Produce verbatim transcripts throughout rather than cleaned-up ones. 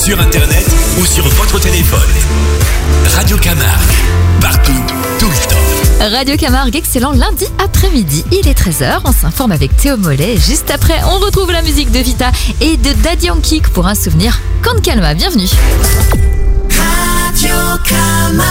sur internet ou sur votre téléphone. Radio Camargue, partout, tout le temps. Radio Camargue, excellent lundi après-midi, il est treize heures, on s'informe avec Théo Mollet. Juste après, on retrouve la musique de Vita et de Daddy Yankee pour un souvenir Con Calma. Bienvenue. Radio Camargue.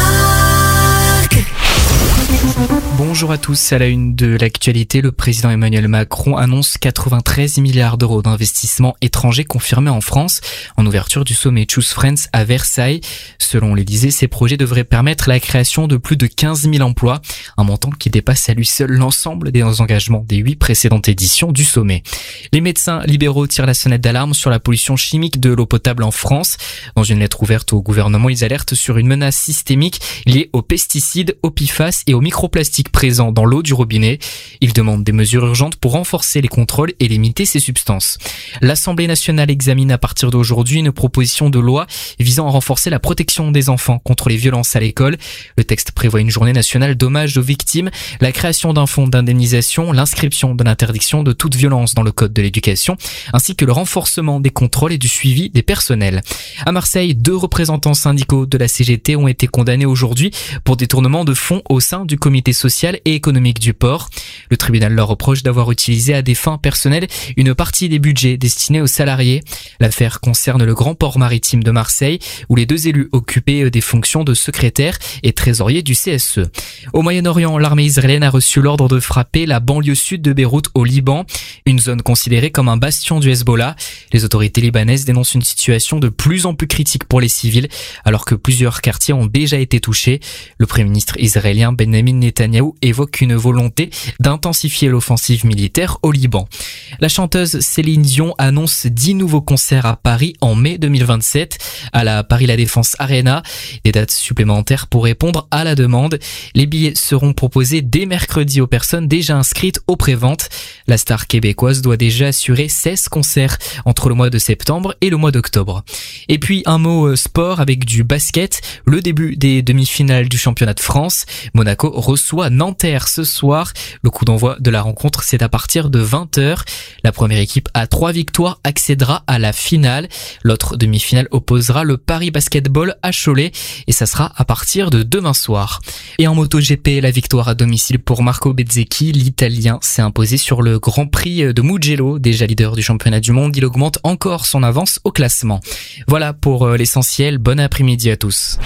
Bonjour à tous, à la une de l'actualité, le président Emmanuel Macron annonce quatre-vingt-treize milliards d'euros d'investissements étrangers confirmés en France en ouverture du sommet Choose Friends à Versailles. Selon l'Élysée, ces projets devraient permettre la création de plus de quinze mille emplois, un montant qui dépasse à lui seul l'ensemble des engagements des huit précédentes éditions du sommet. Les médecins libéraux tirent la sonnette d'alarme sur la pollution chimique de l'eau potable en France. Dans une lettre ouverte au gouvernement, ils alertent sur une menace systémique liée aux pesticides, aux P F A S et aux microplastiques présents dans l'eau du robinet. Ils demandent des mesures urgentes pour renforcer les contrôles et limiter ces substances. L'Assemblée nationale examine à partir d'aujourd'hui une proposition de loi visant à renforcer la protection des enfants contre les violences à l'école. Le texte prévoit une journée nationale d'hommage aux victimes, la création d'un fonds d'indemnisation, l'inscription de l'interdiction de toute violence dans le code de l'éducation, ainsi que le renforcement des contrôles et du suivi des personnels. À Marseille, deux représentants syndicaux de la C G T ont été condamnés aujourd'hui pour détournement de fonds au sein du comité social et économique du port. Le tribunal leur reproche d'avoir utilisé à des fins personnelles une partie des budgets destinés aux salariés. L'affaire concerne le grand port maritime de Marseille, où les deux élus occupaient des fonctions de secrétaire et trésorier du C S E. Au Moyen-Orient, l'armée israélienne a reçu l'ordre de frapper la banlieue sud de Beyrouth au Liban, une zone considérée comme un bastion du Hezbollah. Les autorités libanaises dénoncent une situation de plus en plus critique pour les civils, alors que plusieurs quartiers ont déjà été touchés. Le premier ministre israélien Benjamin Netanyahou évoque une volonté d'intensifier l'offensive militaire au Liban. La chanteuse Céline Dion annonce dix nouveaux concerts à Paris en mai deux mille vingt-sept à la Paris La Défense Arena. Des dates supplémentaires pour répondre à la demande. Les billets seront proposés dès mercredi aux personnes déjà inscrites aux préventes. La star québécoise doit déjà assurer seize concerts entre le mois de septembre et le mois d'octobre. Et puis un mot sport avec du basket. Le début des demi-finales du championnat de France. Monaco reçoit Nanterre ce soir. Le coup d'envoi de la rencontre, c'est à partir de vingt heures. La première équipe à trois victoires accédera à la finale. L'autre demi-finale opposera le Paris Basketball à Cholet et ça sera à partir de demain soir. Et en MotoGP, la victoire à domicile pour Marco Bezzecchi. L'Italien s'est imposé sur le Grand Prix de Mugello. Déjà leader du championnat du monde, il augmente encore son avance au classement. Voilà pour l'essentiel. Bon après-midi à tous.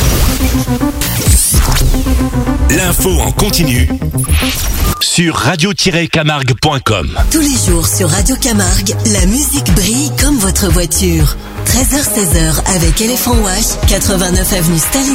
L'info en continu sur radio tiret camargue point com. Tous les jours sur Radio Camargue, la musique brille comme votre voiture. treize heures seize heures avec Elephant Wash, quatre-vingt-neuf avenue Staline.